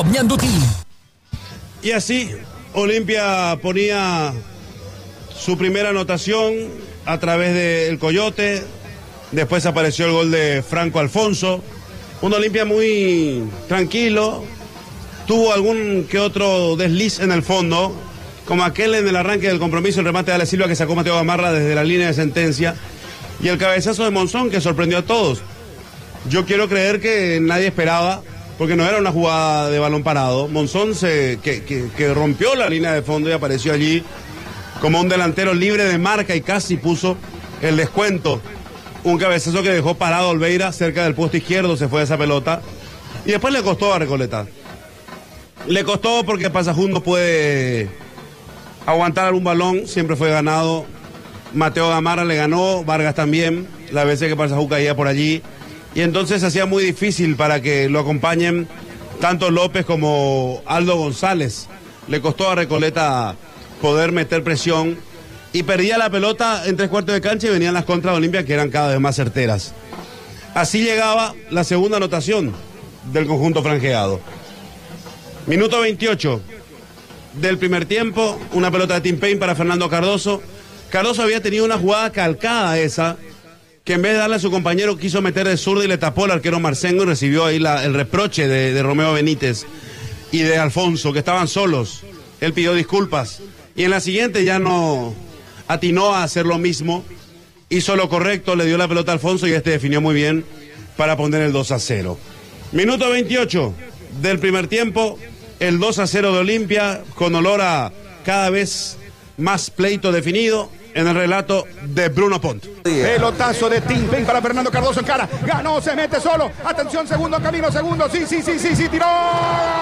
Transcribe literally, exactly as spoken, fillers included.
Mianduti. Y así, Olimpia ponía su primera anotación a través del Coyote. Después apareció el gol de Franco Alfonso. Un Olimpia muy tranquilo. Tuvo algún que otro desliz en el fondo, como aquel en el arranque del compromiso, el remate de Ale Silva que sacó Mateo Gamarra desde la línea de sentencia. Y el cabezazo de Monzón que sorprendió a todos. Yo quiero creer que nadie esperaba, porque no era una jugada de balón parado. Monzón se, que, que, que rompió la línea de fondo y apareció allí como un delantero libre de marca y casi puso el descuento. Un cabezazo que dejó parado a Olveira cerca del poste izquierdo, se fue esa pelota. Y después le costó a Recoleta. Le costó porque Pasajú no puede aguantar algún balón, siempre fue ganado. Mateo Gamarra le ganó, Vargas también, las veces que Pasajú caía por allí. Y entonces se hacía muy difícil para que lo acompañen tanto López como Aldo González. Le costó a Recoleta poder meter presión y perdía la pelota en tres cuartos de cancha y venían las contras de Olimpia que eran cada vez más certeras. Así llegaba la segunda anotación del conjunto franjeado. Minuto veintiocho del primer tiempo, una pelota de Tim Payne para Fernando Cardoso. Cardoso había tenido una jugada calcada a esa, que en vez de darle a su compañero quiso meter de zurda y le tapó al arquero Marcengo y recibió ahí la, el reproche de, de Romeo Benítez y de Alfonso, que estaban solos. Él pidió disculpas y en la siguiente ya no atinó a hacer lo mismo, hizo lo correcto, le dio la pelota a Alfonso y este definió muy bien para poner el dos a cero. Minuto veintiocho del primer tiempo, el dos a cero de Olimpia, con olor a cada vez más pleito definido. En el relato de Bruno Pont. Pelotazo de Tim Payne para Fernando Cardoso en cara. Ganó, se mete solo. Atención, segundo camino, segundo. Sí, sí, sí, sí, sí, tiró.